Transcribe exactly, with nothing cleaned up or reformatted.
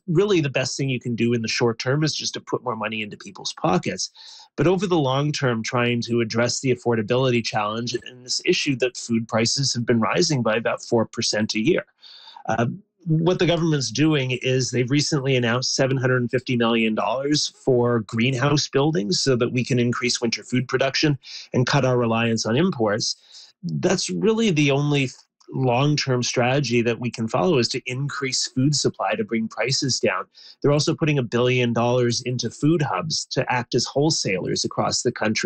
really the best thing you can do in the short term is just to put more money into people's pockets. But over the long term, trying to address the affordability challenge and this issue that food prices have been rising by about four percent a year. Uh, what the government's doing is they've recently announced seven hundred fifty million dollars for greenhouse buildings so that we can increase winter food production and cut our reliance on imports. That's really the only long-term strategy that we can follow, is to increase food supply to bring prices down. They're also putting a billion dollars into food hubs to act as wholesalers across the country